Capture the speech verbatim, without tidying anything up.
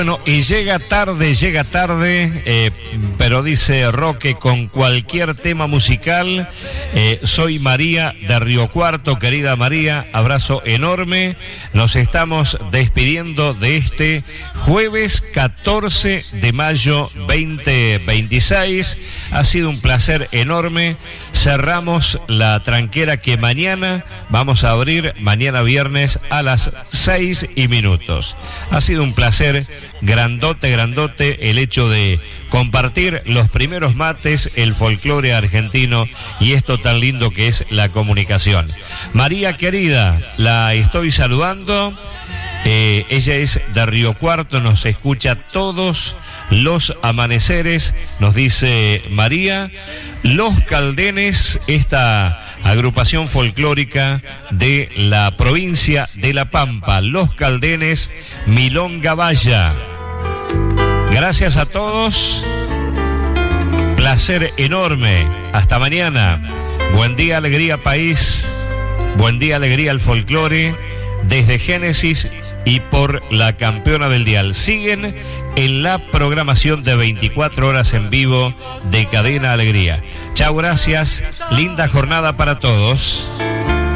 Bueno, y llega tarde, llega tarde, eh, pero dice Roque, con cualquier tema musical. Eh, soy María de Río Cuarto, querida María, abrazo enorme. Nos estamos despidiendo de este jueves catorce de mayo veinte veintiséis. Ha sido un placer enorme. Cerramos la tranquera que mañana vamos a abrir, mañana viernes a las seis y minutos. Ha sido un placer grandote, grandote el hecho de compartir los primeros mates, el folclore argentino y esto tan lindo que es la comunicación. María querida, la estoy saludando. Eh, ella es de Río Cuarto, nos escucha todos los amaneceres, nos dice María. Los Caldenes, esta agrupación folclórica de la provincia de La Pampa. Los Caldenes, Milonga Valla. Gracias a todos. Placer enorme. Hasta mañana. Buen día, alegría, país. Buen día, alegría, el folclore. Desde Génesis y por la campeona del dial. Siguen en la programación de veinticuatro horas en vivo de Cadena Alegría. Chao, gracias. Linda jornada para todos.